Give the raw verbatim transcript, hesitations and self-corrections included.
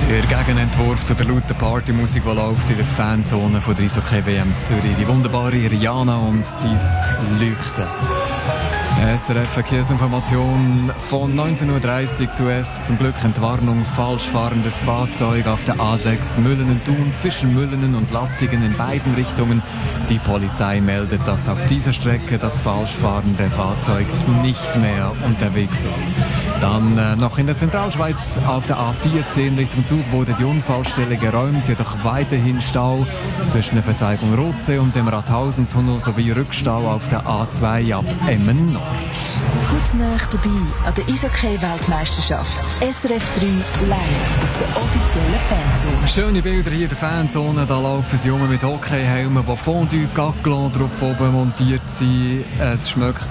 Der Gegenentwurf zu der lauten Partymusik, die läuft in der Fanzone von der Eishockey-W M Zürich. Die wunderbare Rihanna und dies Leuchten. S R F Verkehrsinformation von neunzehn Uhr dreißig zuerst. Zum Glück Entwarnung, falsch fahrendes Fahrzeug auf der A sechs Müllenen-Thun zwischen Müllenen und Lattingen in beiden Richtungen. Die Polizei meldet, dass auf dieser Strecke das falsch fahrende Fahrzeug nicht mehr unterwegs ist. Dann äh, noch in der Zentralschweiz auf der A vierzehn Richtung Zug wurde die Unfallstelle geräumt, jedoch weiterhin Stau zwischen der Verzeigung Rotsee und dem Rathausentunnel sowie Rückstau auf der A zwei ab Emmen Nord. Gut nah dabei an der Eishockey-Weltmeisterschaft. S R F drei live aus der offiziellen Fanzone. Schöne Bilder hier in der Fanzone. Da laufen sie um mit Hockeyhelmen, die Fondue Gaggelon drauf oben montiert sind. Es schmeckt